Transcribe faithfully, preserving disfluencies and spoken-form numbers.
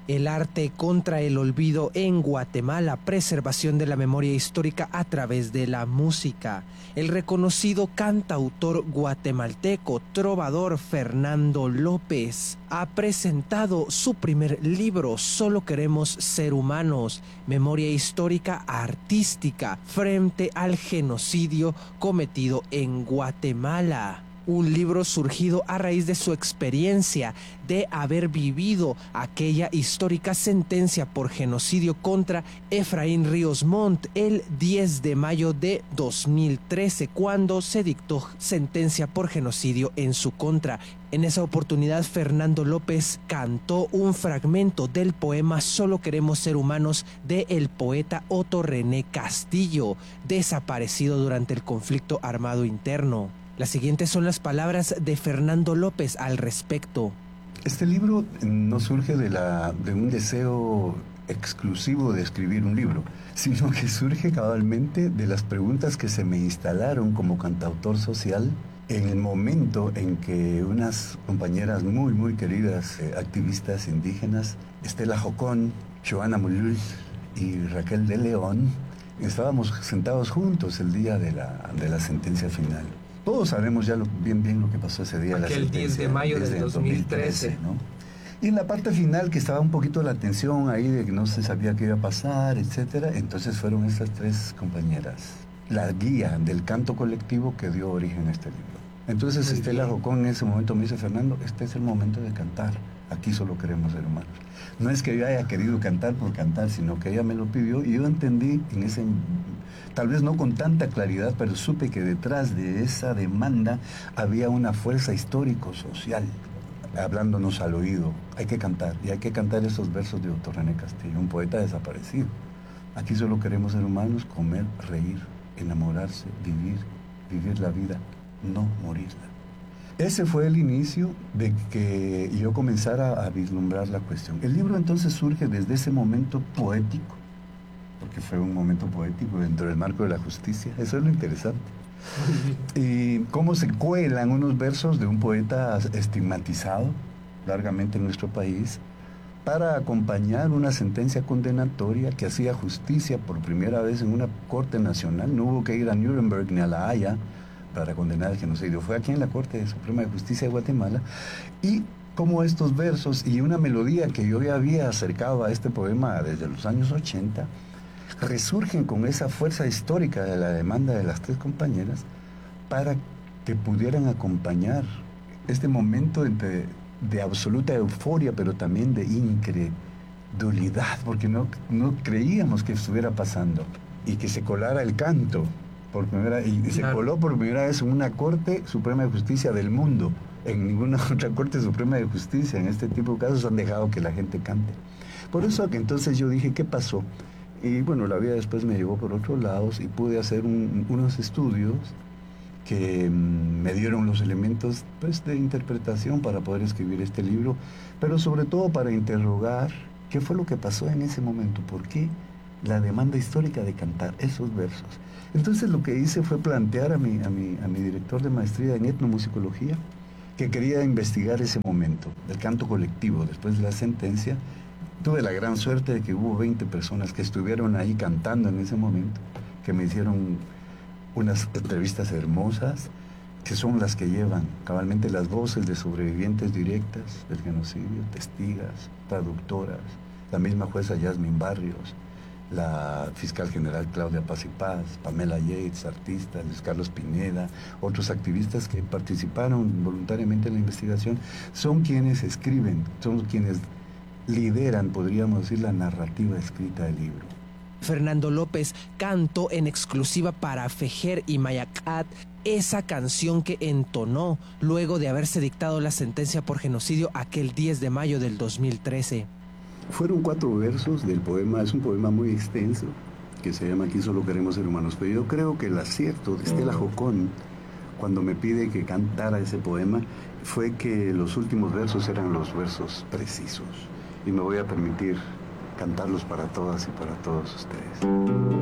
El arte contra el olvido en Guatemala, preservación de la memoria histórica a través de la música. El reconocido cantautor guatemalteco, trovador Fernando López, ha presentado su primer libro, Solo queremos ser humanos, memoria histórica artística frente al genocidio cometido en Guatemala. Un libro surgido a raíz de su experiencia de haber vivido aquella histórica sentencia por genocidio contra Efraín Ríos Montt el diez de mayo de dos mil trece, cuando se dictó sentencia por genocidio en su contra. En esa oportunidad, Fernando López cantó un fragmento del poema Solo queremos ser humanos del poeta Otto René Castillo, desaparecido durante el conflicto armado interno. Las siguientes son las palabras de Fernando López al respecto. Este libro no surge de, la, de un deseo exclusivo de escribir un libro, sino que surge cabalmente de las preguntas que se me instalaron como cantautor social en el momento en que unas compañeras muy, muy queridas, eh, activistas indígenas, Estela Jocón, Joana Mulul y Raquel de León, estábamos sentados juntos el día de la, de la sentencia final. Todos sabemos ya lo, bien bien lo que pasó ese día. Aquel la diez de mayo del dos mil trece. ¿No? Y en la parte final, que estaba un poquito la tensión ahí de que no se sabía qué iba a pasar, etcétera, entonces fueron estas tres compañeras, la guía del canto colectivo que dio origen a este libro. Entonces Muy Estela bien. Jocón en ese momento me dice, Fernando, este es el momento de cantar, aquí solo queremos ser humanos. No es que yo haya querido cantar por cantar, sino que ella me lo pidió y yo entendí en ese... Tal vez no con tanta claridad, pero supe que detrás de esa demanda había una fuerza histórico-social, hablándonos al oído. Hay que cantar, y hay que cantar esos versos de Otto René Castillo, un poeta desaparecido. Aquí solo queremos ser humanos, comer, reír, enamorarse, vivir, vivir la vida, no morirla. Ese fue el inicio de que yo comenzara a vislumbrar la cuestión. El libro entonces surge desde ese momento poético, porque fue un momento poético dentro del marco de la justicia. Eso es lo interesante. Y cómo se cuelan unos versos de un poeta estigmatizado largamente en nuestro país para acompañar una sentencia condenatoria que hacía justicia por primera vez en una corte nacional. No hubo que ir a Nuremberg ni a La Haya para condenar el genocidio. Fue aquí en la Corte Suprema de Justicia de Guatemala. Y como estos versos y una melodía que yo ya había acercado a este poema desde los años ochenta, resurgen con esa fuerza histórica de la demanda de las tres compañeras para que pudieran acompañar este momento de, de absoluta euforia, pero también de incredulidad, porque no, no creíamos que estuviera pasando, y que se colara el canto por primera y se claro. coló por primera vez en una Corte Suprema de Justicia del mundo. En ninguna otra Corte Suprema de Justicia en este tipo de casos han dejado que la gente cante. Por eso que entonces yo dije, ¿qué pasó? Y bueno, la vida después me llevó por otros lados y pude hacer un, unos estudios que mmm, me dieron los elementos, pues, de interpretación para poder escribir este libro, pero sobre todo para interrogar qué fue lo que pasó en ese momento, por qué la demanda histórica de cantar esos versos. Entonces lo que hice fue plantear a mi, a mi, a mi director de maestría en etnomusicología que quería investigar ese momento, el canto colectivo después de la sentencia. Tuve la gran suerte de que hubo veinte personas que estuvieron ahí cantando en ese momento, que me hicieron unas entrevistas hermosas, que son las que llevan cabalmente las voces de sobrevivientes directas del genocidio, testigas, traductoras, la misma jueza Yasmin Barrios, la fiscal general Claudia Paz y Paz, Pamela Yates, artistas, Luis Carlos Pineda, otros activistas que participaron voluntariamente en la investigación, son quienes escriben, son quienes lideran, podríamos decir, la narrativa escrita del libro. Fernando López cantó en exclusiva para Fejer y Mayacat esa canción que entonó luego de haberse dictado la sentencia por genocidio aquel diez de mayo del dos mil trece. Fueron cuatro versos del poema, es un poema muy extenso, que se llama Aquí solo queremos ser humanos, pero yo creo que el acierto de Estela Jocón, cuando me pide que cantara ese poema, fue que los últimos versos eran los versos precisos, y me voy a permitir cantarlos para todas y para todos ustedes.